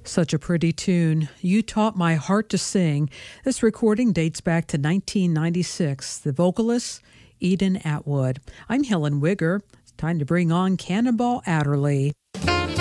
Such a pretty tune. You Taught My Heart to Sing. This recording dates back to 1996. The vocalist, Eden Atwood. I'm Helen Wigger. It's time to bring on Cannonball Adderley.